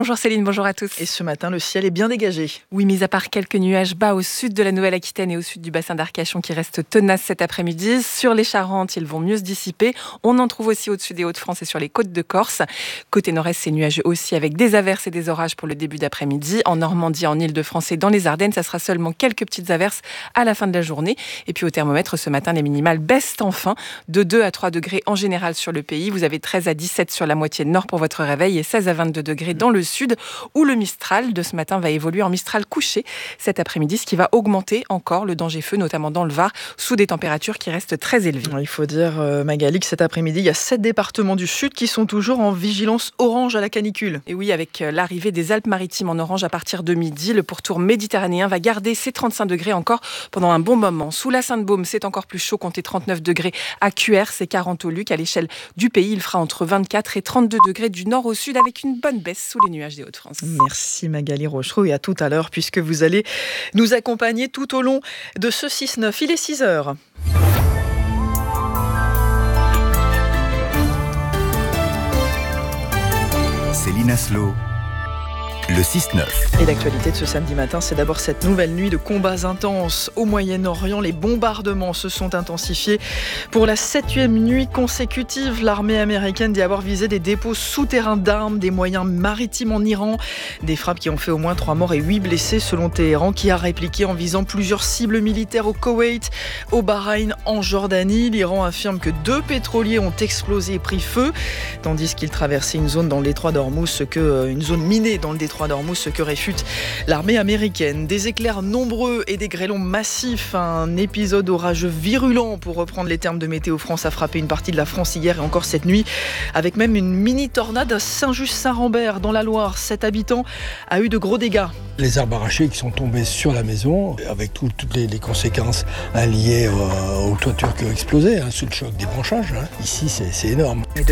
Bonjour Céline, bonjour à tous. Et ce matin, le ciel est bien dégagé. Oui, mis à part quelques nuages bas au sud de la Nouvelle-Aquitaine et au sud du bassin d'Arcachon qui restent tenaces cet après-midi. Sur les Charentes, ils vont mieux se dissiper. On en trouve aussi au-dessus des Hauts-de-France et sur les côtes de Corse. Côté nord-est, c'est nuageux aussi avec des averses et des orages pour le début d'après-midi. En Normandie, en Île-de-France et dans les Ardennes, ça sera seulement quelques petites averses à la fin de la journée. Et puis au thermomètre, ce matin, les minimales baissent enfin de 2 à 3 degrés en général sur le pays. Vous avez 13 à 17 sur la moitié nord pour votre réveil et 16 à 22 degrés dans le sud où le Mistral de ce matin va évoluer en Mistral couché cet après-midi, ce qui va augmenter encore le danger feu, notamment dans le Var, sous des températures qui restent très élevées. Il faut dire, Magali, que cet après-midi, il y a 7 départements du sud qui sont toujours en vigilance orange à la canicule. Et oui, avec l'arrivée des Alpes-Maritimes en orange à partir de midi, le pourtour méditerranéen va garder ses 35 degrés encore pendant un bon moment. Sous la Sainte-Baume, c'est encore plus chaud, comptez 39 degrés à Cuers, c'est 40 au Luc. À l'échelle du pays, il fera entre 24 et 32 degrés du nord au sud avec une bonne baisse sous les nuages des Hauts-de-France. Merci Magali Rochereau et à tout à l'heure puisque vous allez nous accompagner tout au long de ce 6-9. Il est 6h. Céline Aslo, le 6-9. Et l'actualité de ce samedi matin, c'est d'abord cette nouvelle nuit de combats intenses au Moyen-Orient. Les bombardements se sont intensifiés. Pour la 7e nuit consécutive, l'armée américaine dit avoir visé des dépôts souterrains d'armes, des moyens maritimes en Iran. Des frappes qui ont fait au moins 3 morts et 8 blessés selon Téhéran, qui a répliqué en visant plusieurs cibles militaires au Koweït, au Bahreïn, en Jordanie. L'Iran affirme que 2 pétroliers ont explosé et pris feu, tandis qu'ils traversaient une zone dans le détroit d'Ormuz, une zone minée dans le détroit d'Ormuz, ce que réfute l'armée américaine. Des éclairs nombreux et des grêlons massifs. Un épisode orageux virulent, pour reprendre les termes de Météo France, a frappé une partie de la France hier et encore cette nuit, avec même une mini-tornade à Saint-Just-Saint-Rambert dans la Loire. 7 habitants a eu de gros dégâts. Les arbres arrachés qui sont tombés sur la maison, avec toutes les conséquences liées aux toitures qui ont explosé, sous le choc des branchages. Ici, c'est énorme. Et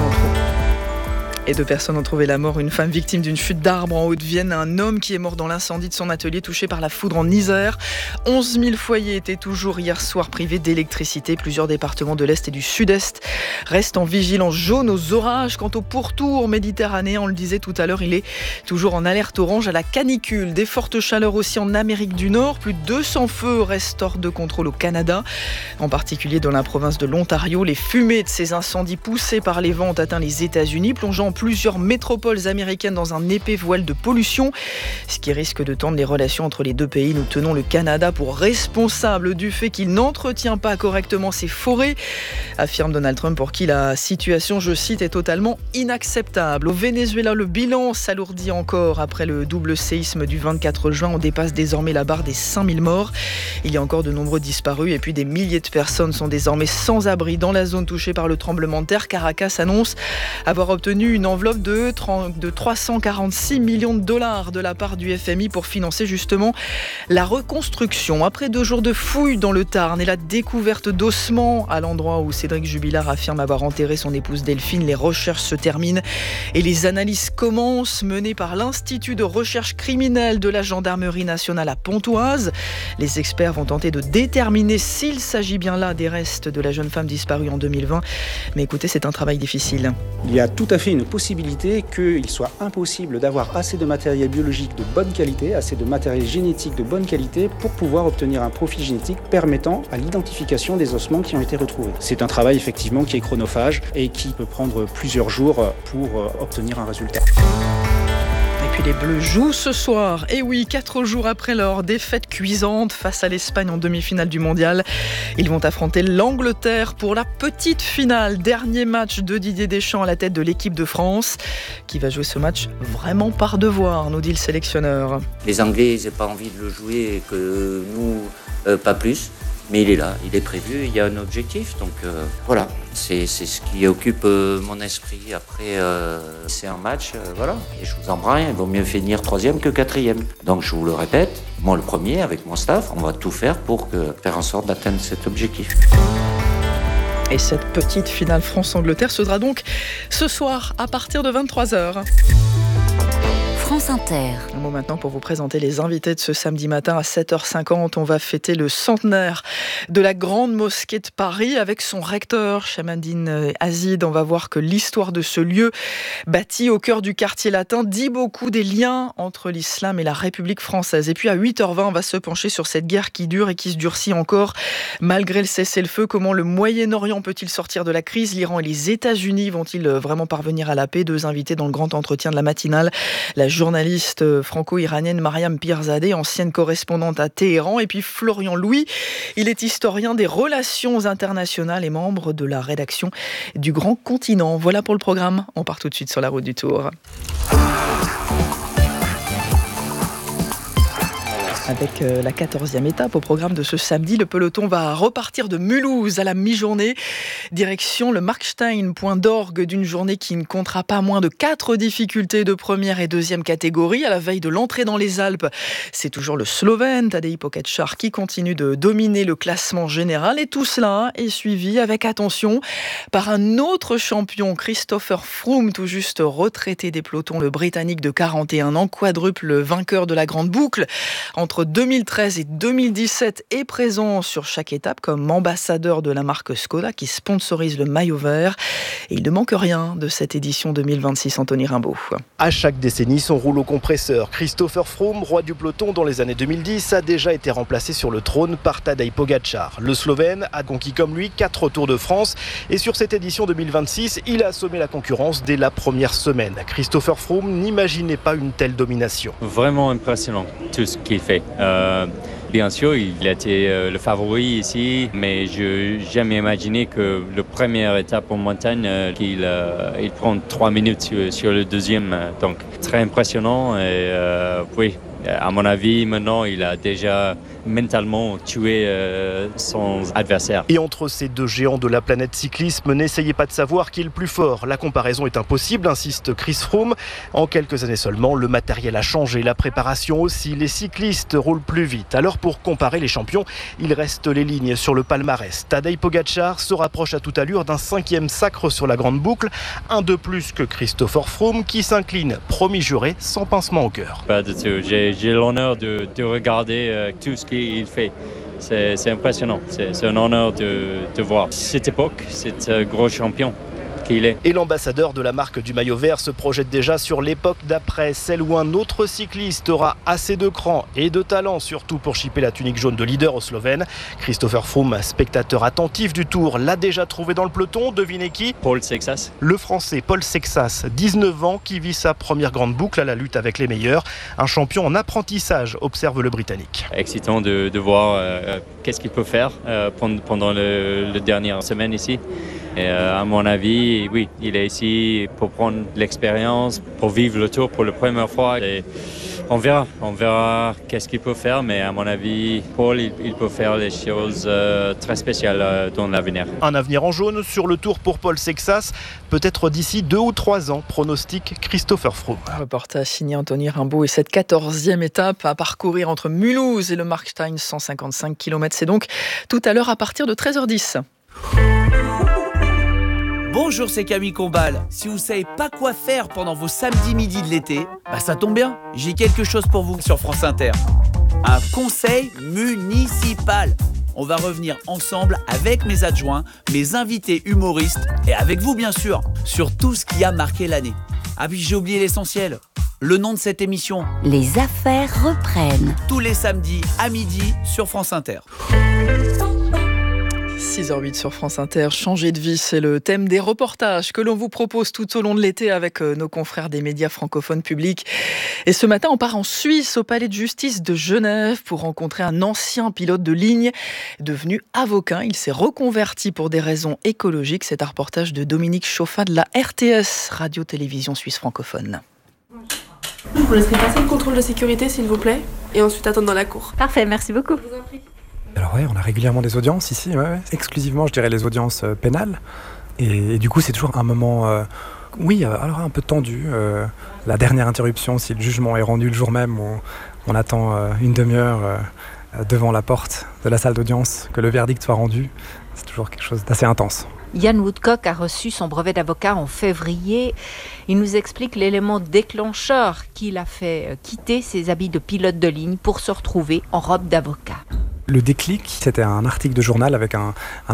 2 personnes ont trouvé la mort. Une femme victime d'une chute d'arbre en Haute-Vienne. Un homme qui est mort dans l'incendie de son atelier touché par la foudre en Isère. 11 000 foyers étaient toujours hier soir privés d'électricité. Plusieurs départements de l'Est et du Sud-Est restent en vigilance jaune aux orages. Quant au pourtour méditerranéen, on le disait tout à l'heure, il est toujours en alerte orange à la canicule. Des fortes chaleurs aussi en Amérique du Nord. Plus de 200 feux restent hors de contrôle au Canada, en particulier dans la province de l'Ontario. Les fumées de ces incendies poussés par les vents ont atteint les États-Unis, plongeant plusieurs métropoles américaines dans un épais voile de pollution, ce qui risque de tendre les relations entre les 2 pays. Nous tenons le Canada pour responsable du fait qu'il n'entretient pas correctement ses forêts, affirme Donald Trump, pour qui la situation, je cite, est totalement inacceptable. Au Venezuela, le bilan s'alourdit encore après le double séisme du 24 juin. On dépasse désormais la barre des 5000 morts. Il y a encore de nombreux disparus et puis des milliers de personnes sont désormais sans abri dans la zone touchée par le tremblement de terre. Caracas annonce avoir obtenu une enveloppe de 346 millions de dollars de la part du FMI pour financer justement la reconstruction. Après 2 jours de fouilles dans le Tarn et la découverte d'ossements à l'endroit où Cédric Jubilard affirme avoir enterré son épouse Delphine, les recherches se terminent et les analyses commencent, menées par l'Institut de recherche criminelle de la Gendarmerie nationale à Pontoise. Les experts vont tenter de déterminer s'il s'agit bien là des restes de la jeune femme disparue en 2020. Mais écoutez, c'est un travail difficile. Il y a tout à fait une possibilité qu'il soit impossible d'avoir assez de matériel biologique de bonne qualité, assez de matériel génétique de bonne qualité pour pouvoir obtenir un profil génétique permettant à l'identification des ossements qui ont été retrouvés. C'est un travail effectivement qui est chronophage et qui peut prendre plusieurs jours pour obtenir un résultat. Et puis les Bleus jouent ce soir. Et oui, 4 jours après leur défaite cuisante face à l'Espagne en demi-finale du mondial, ils vont affronter l'Angleterre pour la petite finale. Dernier match de Didier Deschamps à la tête de l'équipe de France, qui va jouer ce match vraiment par devoir, nous dit le sélectionneur. Les Anglais, ils n'ont pas envie de le jouer et que nous, pas plus. Mais il est là, il est prévu, il y a un objectif. Donc voilà, c'est ce qui occupe mon esprit. Après, c'est un match, voilà. Et je vous embrasse, il vaut mieux finir 3e que 4e. Donc je vous le répète, moi le premier, avec mon staff, on va tout faire pour faire en sorte d'atteindre cet objectif. Et cette petite finale France-Angleterre se sera donc ce soir à partir de 23h. France France Inter. Un mot maintenant pour vous présenter les invités de ce samedi matin à 7h50. On va fêter le centenaire de la Grande Mosquée de Paris avec son recteur, Chamaddine Azid. On va voir que l'histoire de ce lieu, bâti au cœur du quartier latin, dit beaucoup des liens entre l'islam et la République française. Et puis à 8h20, on va se pencher sur cette guerre qui dure et qui se durcit encore malgré le cessez-le-feu. Comment le Moyen-Orient peut-il sortir de la crise ? L'Iran et les États-Unis vont-ils vraiment parvenir à la paix ? Deux invités dans le grand entretien de la matinale. La journaliste franco-iranienne Mariam Pirzadeh, ancienne correspondante à Téhéran, et puis Florian Louis. Il est historien des relations internationales et membre de la rédaction du Grand Continent. Voilà pour le programme. On part tout de suite sur la route du Tour. Avec la 14e étape au programme de ce samedi, le peloton va repartir de Mulhouse à la mi-journée. Direction le Markstein, point d'orgue d'une journée qui ne comptera pas moins de 4 difficultés de première et deuxième catégorie. À la veille de l'entrée dans les Alpes, c'est toujours le Slovène Tadej Pogačar qui continue de dominer le classement général. Et tout cela est suivi avec attention par un autre champion, Christopher Froome, tout juste retraité des pelotons, le Britannique de 41 ans, quadruple vainqueur de la Grande Boucle. Entre 2013 et 2017 est présent sur chaque étape comme ambassadeur de la marque Skoda qui sponsorise le maillot vert. Et il ne manque rien de cette édition 2026, Anthony Rimbaud. À chaque décennie, son rouleau compresseur. Christopher Froome, roi du peloton dans les années 2010, a déjà été remplacé sur le trône par Tadej Pogačar. Le Slovène a conquis comme lui 4 Tours de France et sur cette édition 2026, il a assommé la concurrence dès la première semaine. Christopher Froome n'imaginait pas une telle domination. Vraiment impressionnant tout ce qu'il fait. Bien sûr, il a été le favori ici, mais je n'ai jamais imaginé que la première étape en montagne, qu'il prend 3 minutes sur le deuxième. Donc, très impressionnant. Et oui, à mon avis, maintenant, il a déjà mentalement tué son adversaire. Et entre ces deux géants de la planète cyclisme, n'essayez pas de savoir qui est le plus fort. La comparaison est impossible, insiste Chris Froome. En quelques années seulement, le matériel a changé, la préparation aussi. Les cyclistes roulent plus vite. Alors pour comparer les champions, il reste les lignes sur le palmarès. Tadej Pogačar se rapproche à toute allure d'un 5e sacre sur la Grande Boucle. Un de plus que Christopher Froome qui s'incline, promis juré, sans pincement au cœur. Pas du tout. J'ai l'honneur de regarder tout ce qu'il fait. C'est impressionnant. C'est un honneur de voir cette époque, cet gros champion qu'il est. Et l'ambassadeur de la marque du maillot vert se projette déjà sur l'époque d'après, celle où un autre cycliste aura assez de cran et de talent, surtout pour chipper la tunique jaune de leader au Slovène. Christopher Froome, spectateur attentif du Tour, l'a déjà trouvé dans le peloton. Devinez qui ? Paul Sexas. Le Français Paul Sexas, 19 ans, qui vit sa première grande boucle à la lutte avec les meilleurs. Un champion en apprentissage, observe le Britannique. Excitant de voir qu'est-ce qu'il peut faire pendant la dernière semaine ici. Et à mon avis, oui, il est ici pour prendre l'expérience, pour vivre le Tour pour la première fois. Et on verra qu'est-ce qu'il peut faire, mais à mon avis, Paul, il peut faire des choses très spéciales dans l'avenir. Un avenir en jaune sur le Tour pour Paul Sexas, peut-être d'ici 2 ou 3 ans, pronostique Christopher Froome. Un reportage signé Anthony Rimbaud et cette 14e étape à parcourir entre Mulhouse et le Markstein, 155 km. C'est donc tout à l'heure à partir de 13h10. Bonjour, c'est Camille Combal. Si vous savez pas quoi faire pendant vos samedis midi de l'été, ça tombe bien, j'ai quelque chose pour vous sur France Inter. Un conseil municipal. On va revenir ensemble avec mes adjoints, mes invités humoristes et avec vous bien sûr, sur tout ce qui a marqué l'année. Ah puis j'ai oublié l'essentiel, le nom de cette émission. Les affaires reprennent. Tous les samedis à midi sur France Inter. 6h08 sur France Inter, changer de vie, c'est le thème des reportages que l'on vous propose tout au long de l'été avec nos confrères des médias francophones publics. Et ce matin, on part en Suisse, au palais de justice de Genève, pour rencontrer un ancien pilote de ligne devenu avocat. Il s'est reconverti pour des raisons écologiques. C'est un reportage de Dominique Chauffat de la RTS, Radio-Télévision Suisse francophone. Je vous laisserai passer le contrôle de sécurité, s'il vous plaît, et ensuite attendre dans la cour. Parfait, merci beaucoup. Je vous en prie. Alors ouais, on a régulièrement des audiences ici, exclusivement je dirais les audiences pénales. Et du coup c'est toujours un moment, alors un peu tendu. La dernière interruption, si le jugement est rendu le jour même, où on attend une demi-heure devant la porte de la salle d'audience, que le verdict soit rendu, c'est toujours quelque chose d'assez intense. Ian Woodcock a reçu son brevet d'avocat en février. Il nous explique l'élément déclencheur qui l'a fait quitter ses habits de pilote de ligne pour se retrouver en robe d'avocat. Le déclic, c'était un article de journal avec un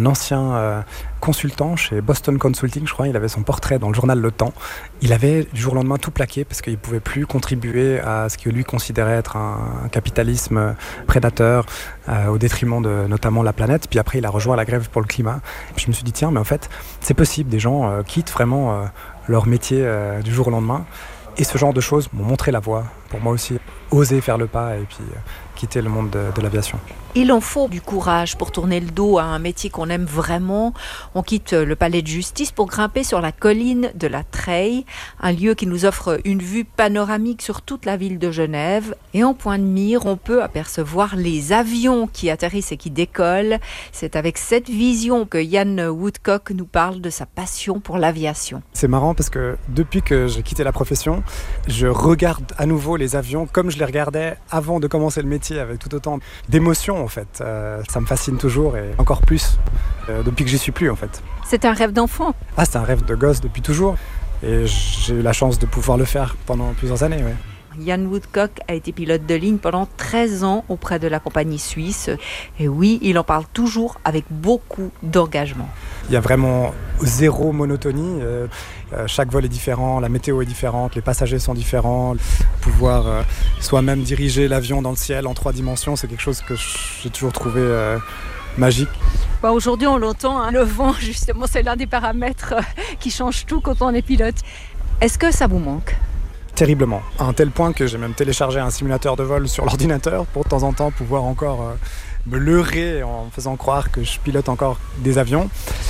ancien consultant chez Boston Consulting, je crois. Il avait son portrait dans le journal Le Temps. Il avait du jour au lendemain tout plaqué parce qu'il ne pouvait plus contribuer à ce que lui considérait être un capitalisme prédateur au détriment de notamment la planète. Puis après, il a rejoint la grève pour le climat. Et puis je me suis dit, tiens, mais en fait, c'est possible. Des gens quittent vraiment leur métier du jour au lendemain. Et ce genre de choses m'ont montré la voie pour moi aussi. Oser faire le pas et puis quitter le monde de l'aviation. Il en faut du courage pour tourner le dos à un métier qu'on aime vraiment. On quitte le palais de justice pour grimper sur la colline de la Treille, un lieu qui nous offre une vue panoramique sur toute la ville de Genève. Et en point de mire, on peut apercevoir les avions qui atterrissent et qui décollent. C'est avec cette vision que Ian Woodcock nous parle de sa passion pour l'aviation. C'est marrant parce que depuis que j'ai quitté la profession, je regarde à nouveau les avions comme je les regardais avant de commencer le métier, avec tout autant d'émotion en fait. Ça me fascine toujours et encore plus depuis que j'y suis plus en fait. C'est un rêve d'enfant? C'est un rêve de gosse depuis toujours et j'ai eu la chance de pouvoir le faire pendant plusieurs années. Ouais. Ian Woodcock a été pilote de ligne pendant 13 ans auprès de la compagnie suisse. Et oui, il en parle toujours avec beaucoup d'engagement. Il y a vraiment zéro monotonie. Chaque vol est différent, la météo est différente, les passagers sont différents. Pouvoir soi-même diriger l'avion dans le ciel en 3 dimensions, c'est quelque chose que j'ai toujours trouvé magique. Aujourd'hui, on l'entend, le vent, justement, c'est l'un des paramètres qui change tout quand on est pilote. Est-ce que ça vous manque ? Terriblement, à un tel point que j'ai même téléchargé un simulateur de vol sur l'ordinateur pour de temps en temps pouvoir encore me leurrer en faisant croire que je pilote encore des avions.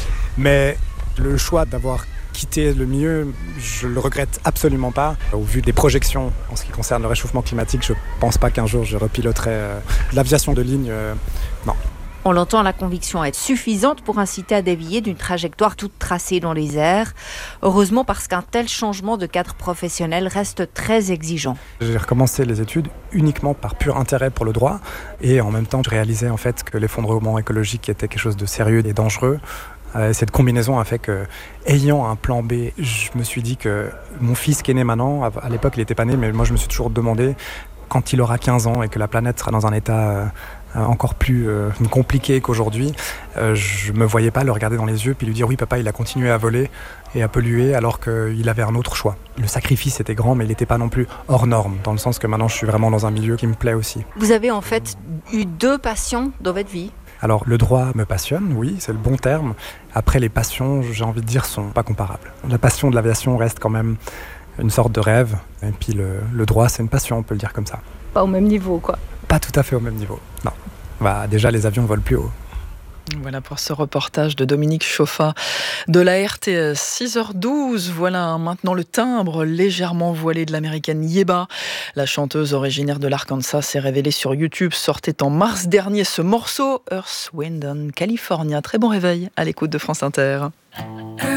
Mais le choix d'avoir quitté le milieu, je le regrette absolument pas. Au vu des projections en ce qui concerne le réchauffement climatique, je pense pas qu'un jour je repiloterai l'aviation de ligne, non. On l'entend, la conviction est suffisante pour inciter à dévier d'une trajectoire toute tracée dans les airs. Heureusement, parce qu'un tel changement de cadre professionnel reste très exigeant. J'ai recommencé les études uniquement par pur intérêt pour le droit et en même temps, je réalisais en fait que l'effondrement écologique était quelque chose de sérieux et dangereux. Cette combinaison a fait que, ayant un plan B, je me suis dit que mon fils qui est né maintenant, à l'époque il n'était pas né, mais moi je me suis toujours demandé, quand il aura 15 ans et que la planète sera dans un état encore plus compliqué qu'aujourd'hui, je me voyais pas le regarder dans les yeux puis lui dire oui papa, il a continué à voler et à polluer alors qu'il avait un autre choix. Le sacrifice était grand mais il n'était pas non plus hors norme, dans le sens que maintenant je suis vraiment dans un milieu qui me plaît aussi. Vous avez en fait eu 2 passions dans votre vie? Alors le droit me passionne, oui, c'est le bon terme. Après les passions, j'ai envie de dire, sont pas comparables. La passion de l'aviation reste quand même une sorte de rêve. Et puis le droit, c'est une passion, on peut le dire comme ça. Pas au même niveau, quoi. Pas tout à fait au même niveau, non. Déjà, les avions volent plus haut. Voilà pour ce reportage de Dominique Chauffat de la RTS. 6h12, voilà maintenant le timbre légèrement voilé de l'américaine Yeba. La chanteuse originaire de l'Arkansas s'est révélée sur YouTube, sortait en mars dernier ce morceau Earth, Wind and California. Très bon réveil à l'écoute de France Inter.